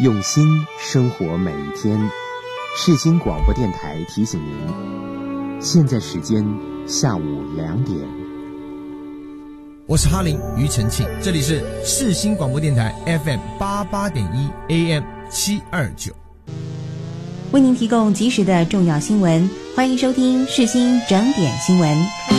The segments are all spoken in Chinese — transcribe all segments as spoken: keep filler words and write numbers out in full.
用心生活每一天。世新广播电台提醒您，现在时间下午两点。 我是哈林庾澄庆，这里是世新广播电台 F M 八八点一 A M 七二九， 为您提供及时的重要新闻，欢迎收听世新整点新闻。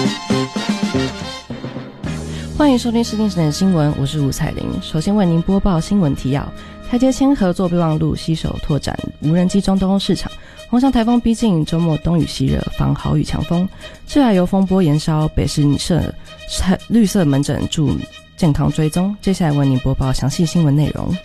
欢迎收听世新整点新闻，我是吴彩玲。首先为您播报新闻提要：台捷签合作备忘录，携手拓展无人机中东欧市场。红翔台风逼近，周末东雨西热，防豪雨强风。致癌油风波延烧，北市设绿色门诊助健康追踪。接下来为您播报详细新闻内容。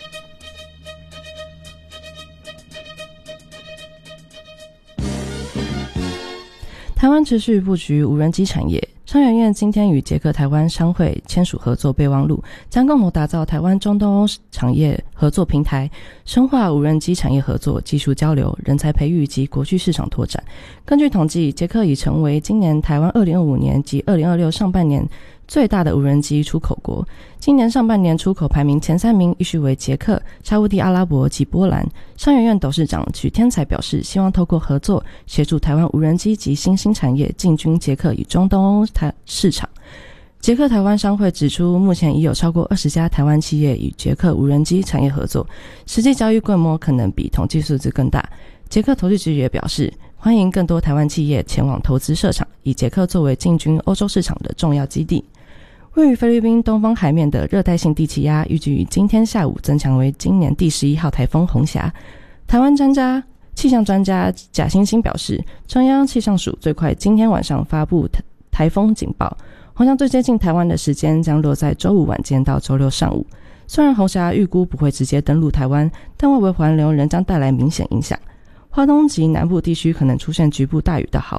台湾持续布局无人机产业，商研院今天与捷克台湾商会签署合作备忘录，将共同打造台湾中东欧产业合作平台，深化无人机产业合作、技术交流、人才培育及国际市场拓展。根据统计，捷克已成为今年台湾二零二五年及二零二六上半年最大的无人机出口国。今年上半年出口排名前三名依序为捷克、沙烏地阿拉伯及波兰。商研院董事长许天才表示，希望透过合作协助台湾无人机及新兴产业进军捷克与中东欧市场。捷克台湾商会指出，目前已有超过二十家台湾企业与捷克无人机产业合作，实际交易规模可能比统计数字更大。捷克投资局也表示，欢迎更多台湾企业前往投资设厂，以捷克作为进军欧洲市场的重要基地。位于菲律宾东方海面的热带性低气压，预计于今天下午增强为今年第十一号台风红霞。台湾专家气象专家贾欣欣表示，中央气象署最快今天晚上发布台风警报，红霞最接近台湾的时间将落在周五晚间到周六上午。虽然红霞预估不会直接登陆台湾，但外围环流仍将带来明显影响。花东及南部地区可能出现局部大雨到豪